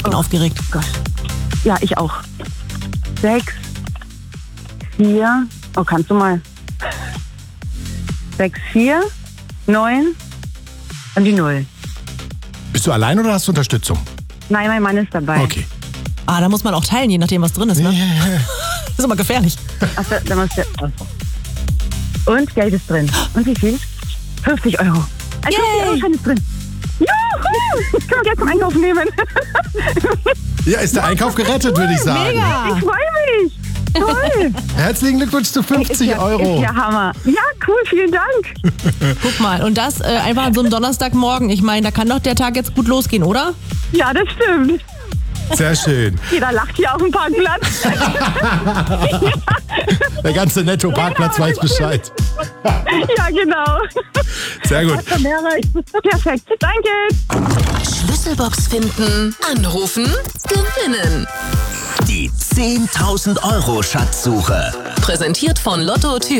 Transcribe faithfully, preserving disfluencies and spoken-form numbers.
bin Oh. aufgeregt. Gott. Ja, ich auch. Sechs, vier, oh, kannst du mal. Sechs, vier, neun und die Null. Bist du allein oder hast du Unterstützung? Nein, mein Mann ist dabei. Okay. Ah, da muss man auch teilen, je nachdem, was drin ist, ne? Das ist aber gefährlich. Ach, da, da musst du, und Geld ist drin. Und wie viel? fünfzig Euro. Ein fünfzig Euro Schein ist drin. Juhu! Ich kann gleich zum Einkaufen nehmen. Ja, ist der Einkauf gerettet, würde ich sagen. Mega! Ich freue mich. Toll. Herzlichen Glückwunsch zu fünfzig ist ja, Euro. Ist ja Hammer. Ja, cool, vielen Dank. Guck mal, und das äh, einfach an so einem Donnerstagmorgen. Ich meine, da kann doch der Tag jetzt gut losgehen, oder? Ja, das stimmt. Sehr schön. Jeder lacht hier auf dem Parkplatz. Der ganze Netto-Parkplatz weiß Bescheid. Ja, genau. Sehr gut. Perfekt, danke. Schlüsselbox finden, anrufen, gewinnen. Die zehntausend Euro Schatzsuche. Präsentiert von Lotto